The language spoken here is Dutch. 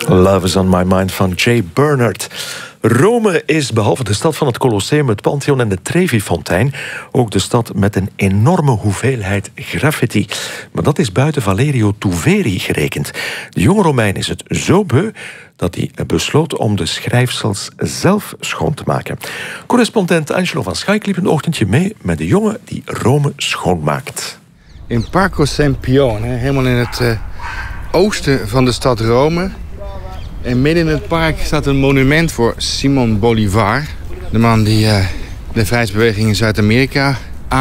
Love is on my mind van Jay Bernard. Rome is behalve de stad van het Colosseum, het Pantheon en de Trevi-fontein ook de stad met een enorme hoeveelheid graffiti. Maar dat is buiten Valerio Tuveri gerekend. De jonge Romein is het zo beu dat hij besloot om de schrijfsels zelf schoon te maken. Correspondent Angelo van Schaik liep een ochtendje mee met de jongen die Rome schoonmaakt. In Parco Sempione, helemaal in het oosten van de stad Rome. En midden in het park staat een monument voor Simon Bolivar. De man die de vrijheidsbeweging in Zuid-Amerika